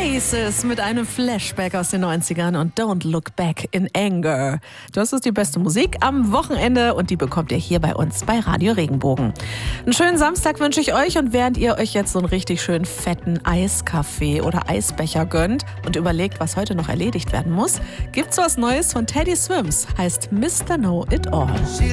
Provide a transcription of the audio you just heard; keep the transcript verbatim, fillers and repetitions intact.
Oasis mit einem Flashback aus den neunzigern und Don't Look Back in Anger. Das ist die beste Musik am Wochenende und die bekommt ihr hier bei uns bei Radio Regenbogen. Einen schönen Samstag wünsche ich euch und während ihr euch jetzt so einen richtig schön fetten Eiskaffee oder Eisbecher gönnt und überlegt, was heute noch erledigt werden muss, gibt's was Neues von Teddy Swims, heißt Mister Know It All.